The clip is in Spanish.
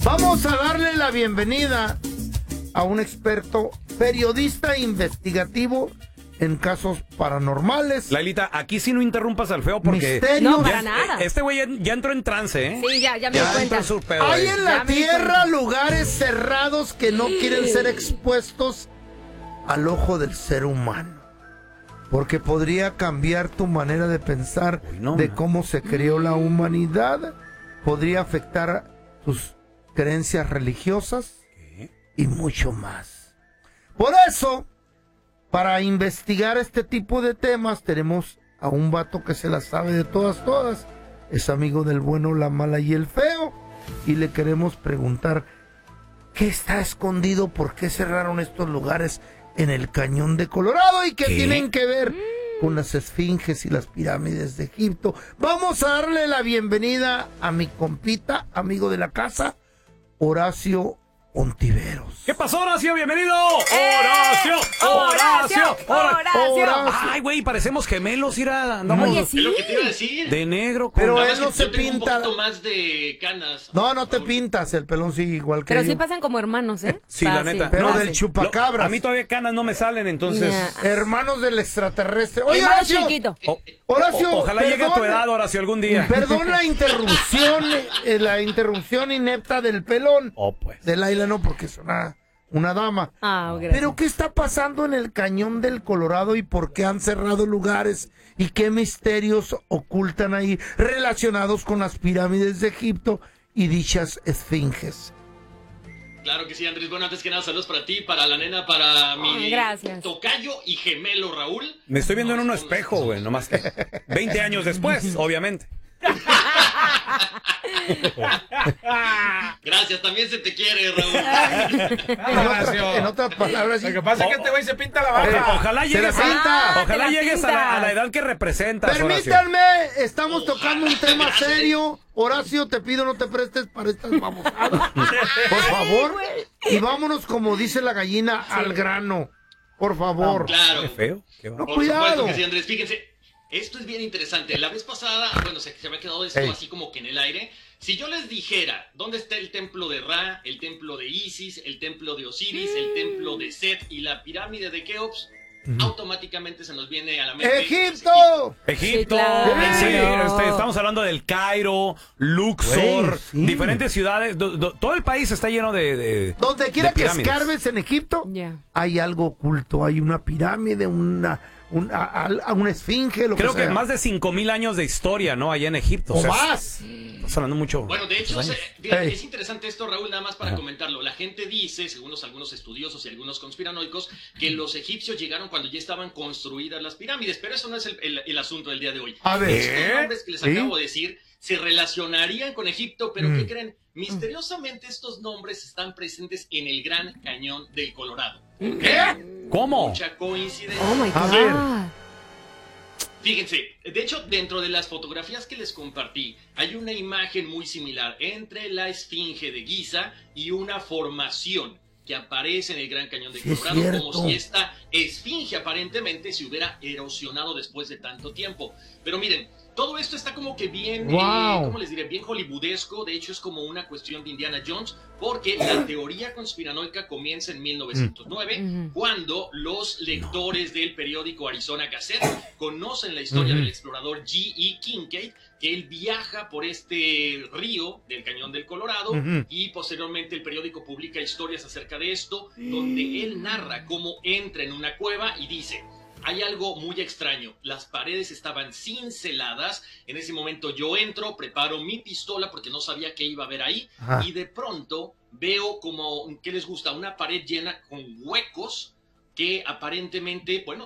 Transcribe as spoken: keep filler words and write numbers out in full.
Vamos a darle la bienvenida a un experto periodista investigativo en casos paranormales. Lailita, aquí sí no interrumpas al feo porque... Misterios. No, para ya, nada. Este güey ya, ya entró en trance, ¿eh? Sí, ya, ya me Ya di cuenta. entró en su pedo, Hay eh. en la Ya me di tierra cuenta. lugares cerrados que no quieren ser expuestos al ojo del ser humano. Porque podría cambiar tu manera de pensar Uy, no, de man. cómo se creó la humanidad. Podría afectar tus creencias religiosas ¿Qué? y mucho más. Por eso, para investigar este tipo de temas, tenemos a un vato que se la sabe de todas, todas. Es amigo del bueno, la mala y el feo. Y le queremos preguntar, ¿qué está escondido? ¿Por qué cerraron estos lugares en el Cañón de Colorado? ¿Y qué, ¿Qué? tienen que ver con las esfinges y las pirámides de Egipto? Vamos a darle la bienvenida a mi compita, amigo de la casa, Horacio Ontiveros. ¿Qué pasó, Horacio? ¡Bienvenido! ¡Horacio! ¡Horacio! ¡Horacio! Horacio. Ay, güey, parecemos gemelos, ira. Andamos Oye, Es sí. lo que te iba a decir. de negro. Pero con- Nada él más no que se yo tengo pinta. un poquito más de canas. No, no te pintas, el pelón sigue igual que Pero yo. sí pasan como hermanos, ¿eh? Sí, la Fácil, neta. Pero No, del fácil. chupacabras. A mí todavía canas no me salen, entonces... Ya. Hermanos del extraterrestre. Oye, Hermano Horacio. chiquito. O- Horacio, o- ojalá llegue a tu perdón. edad, Horacio, algún día. Perdón la interrupción, eh, la interrupción inepta del pelón. Oh, pues. De Laila no, porque es una, una dama. Ah, gracias. Pero ¿qué está pasando en el Cañón del Colorado y por qué han cerrado lugares? ¿Y qué misterios ocultan ahí relacionados con las pirámides de Egipto y dichas esfinges? Claro que sí, Andrés. Bueno, antes que nada, saludos para ti, para la nena, para mi Ay, gracias. tocayo y gemelo Raúl. Me estoy viendo en un No, espejo, somos- güey, nomás que veinte años después, obviamente. Gracias, también se te quiere, Raúl. En, otra- en otras palabras, Lo que pasa es que este güey se pinta la Eh, barba. ojalá Se llegues, la pinta. a, ojalá Ah, te la llegues a, la, a la pintas. edad que representas, Horacio. permítanme, estamos tocando un tema Gracias. serio. Horacio, te pido no te prestes para estas babosadas. Por favor. Y vámonos, como dice la gallina, al grano. Por favor. Claro. Qué feo. Qué va. No, Por cuidado. supuesto que sí, Andrés. Fíjense, esto es bien interesante. La vez pasada, bueno, se, se había quedado esto Ey. así como que en el aire. Si yo les dijera dónde está el templo de Ra, el templo de Isis, el templo de Osiris, el templo de Set y la pirámide de Keops, automáticamente se nos viene a la mente... ¡Egipto! Egipto, Sí, claro. sí, este, estamos hablando del Cairo, Luxor, Güey, sí. diferentes ciudades, do- do- todo el país está lleno de, de Donde quiera de que pirámides. escarbes en Egipto, Ya. hay algo oculto. Hay una pirámide, una, una, a- una esfinge, lo Creo que que sea. más de cinco mil años de historia, ¿no? Allá en Egipto. O sea, más. Estás hablando mucho. Bueno, de hecho, muchos se- años. fíjate, Ey. es interesante esto, Raúl, nada más para comentarlo. La gente dice, según los, algunos estudiosos y algunos conspiranoicos, que los egipcios llegaron cuando ya estaban construidas las pirámides, pero eso no es el, el- el asunto del día de hoy. A ver. Estos nombres que les ¿Sí? acabo de decir se relacionarían con Egipto, pero Mm. ¿qué creen? Misteriosamente estos nombres están presentes en el Gran Cañón del Colorado. ¿Qué? ¿Cómo? Mucha coincidencia. Oh my A God. ver. Fíjense, de hecho, dentro de las fotografías que les compartí, hay una imagen muy similar entre la esfinge de Giza y una formación que aparece en el Gran Cañón de Sí, es Colorado, cierto. como si esta esfinge aparentemente se hubiera erosionado después de tanto tiempo. Pero miren, todo esto está como que bien, Wow. eh, ¿cómo les diré? Bien hollywoodesco. De hecho, es como una cuestión de Indiana Jones, porque la teoría conspiranoica comienza en mil novecientos nueve, Mm. cuando los lectores del periódico Arizona Gazette conocen la historia Ujú. del explorador G E Kincaid, que él viaja por este río del Cañón del Colorado, Ujú. y posteriormente el periódico publica historias acerca de esto, donde él narra cómo entra en una cueva y dice: hay algo muy extraño, las paredes estaban cinceladas. En ese momento yo entro, preparo mi pistola porque no sabía qué iba a haber ahí, Ajá. y de pronto veo como, ¿qué les gusta? Una pared llena con huecos que aparentemente, bueno,